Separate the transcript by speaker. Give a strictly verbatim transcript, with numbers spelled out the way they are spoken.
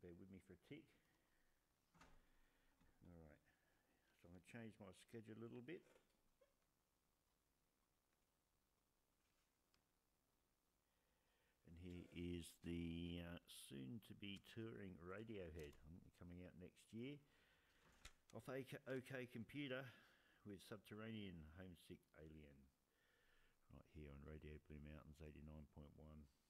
Speaker 1: bear with me for a tick. Alright, so I'm going to change my schedule a little bit. And here is the uh, soon-to-be touring Radiohead. I'm coming out next year off OK Computer with Subterranean Homesick Alien. Right here on Radio Blue Mountains eighty-nine point one.